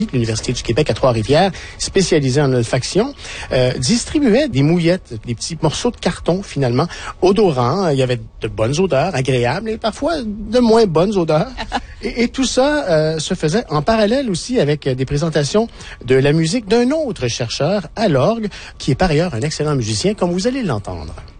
l'Université du Québec à Trois-Rivières, spécialisée en olfaction, distribuait des mouillettes, des petits morceaux de carton, finalement, odorants. Il y avait de bonnes odeurs, agréables, et parfois de moins bonnes odeurs. Et tout ça se faisait en parallèle aussi avec des présentations de la musique d'un autre chercheur à l'orgue, qui est par ailleurs un excellent musicien, comme vous allez l'entendre.